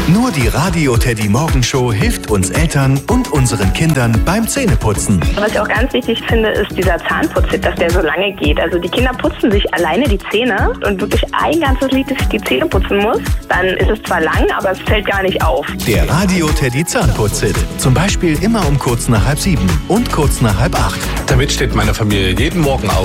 Nur die Radio Teddy Morgenshow hilft uns Eltern und unseren Kindern beim Zähneputzen. Was ich auch ganz wichtig finde, ist dieser Zahnputztipp, dass der so lange geht. Also die Kinder putzen sich alleine die Zähne und wirklich ein ganzes Lied, dass ich die Zähne putzen muss. Dann ist es zwar lang, aber es fällt gar nicht auf. Der Radio Teddy Zahnputztipp. Zum Beispiel immer um kurz nach 6:30 und kurz nach 7:30. Damit steht meine Familie jeden Morgen auf.